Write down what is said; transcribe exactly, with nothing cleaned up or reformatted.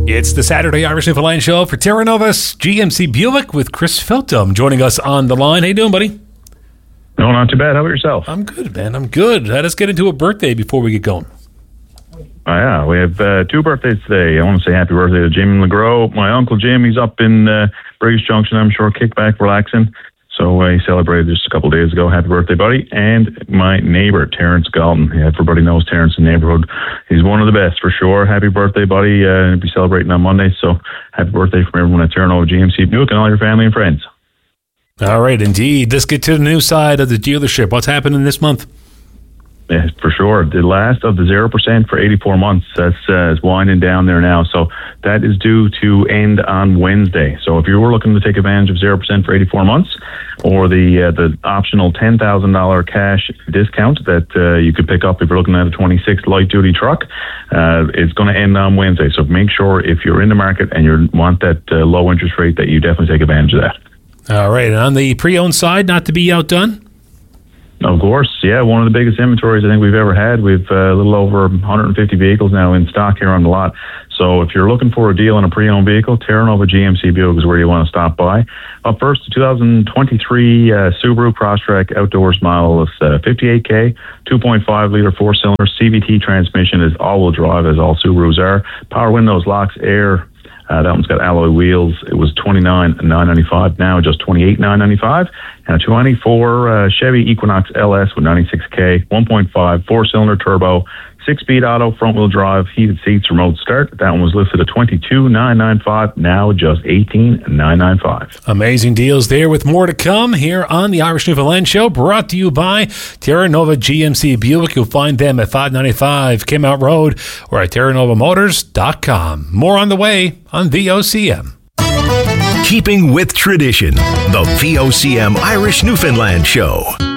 It's the Saturday Irish Newfoundland Show for Terra Nova's G M C Buick with Chris Feltham joining us on the line. How you doing, buddy? No, not too bad. How about yourself? I'm good, man. I'm good. Let us get into a birthday before we get going. Oh, yeah. We have uh, two birthdays today. I want to say happy birthday to Jim LeGros. My Uncle Jim, he's up in uh, Briggs Junction, I'm sure, kickback, relaxing. So uh, he celebrated just a couple of days ago. Happy birthday, buddy. And my neighbour, Terence Galton. Yeah, everybody knows Terence in the neighbourhood. He's one of the best for sure. Happy birthday, buddy. Uh, he'll be celebrating on Monday. So happy birthday from everyone at Terra Nova G M C Buick and all your family and friends. All right, indeed. Let's get to the news side of the dealership. What's happening this month? Yeah, for sure. The last of the zero percent for eighty-four months, that's uh, is winding down there now. So that is due to end on Wednesday. So if you were looking to take advantage of zero percent for eighty-four months, or the uh, the optional ten thousand dollars cash discount that uh, you could pick up if you're looking at a twenty-six light-duty truck, uh, it's going to end on Wednesday. So make sure if you're in the market and you want that uh, low interest rate that you definitely take advantage of that. All right. And on the pre-owned side, not to be outdone? Of course, yeah. One of the biggest inventories I think we've ever had. We've uh, a little over one hundred fifty vehicles now in stock here on the lot. So if you're looking for a deal on a pre-owned vehicle, Terra Nova G M C Buick is where you want to stop by. Up first, the two thousand twenty-three uh, Subaru Crosstrek Outdoors model is uh, fifty-eight K, two point five litre four-cylinder C V T transmission, is all-wheel drive, as all Subarus are. Power windows, locks, air. Uh, that one's got alloy wheels. It was twenty-nine thousand nine hundred ninety-five, now just twenty-eight thousand nine hundred ninety-five. And a twenty-four uh, Chevy Equinox L S with ninety-six K, one point five, four-cylinder turbo, six-speed auto, front-wheel drive, heated seats, remote start. That one was listed at twenty-two thousand nine hundred ninety-five, now just eighteen thousand nine hundred ninety-five. Amazing deals there with more to come here on the Irish Newfoundland Show, brought to you by Terra Nova G M C Buick. You'll find them at five ninety-five Kimount Road or at terra nova motors dot com. More on the way on V O C M. Keeping with tradition, the V O C M Irish Newfoundland Show.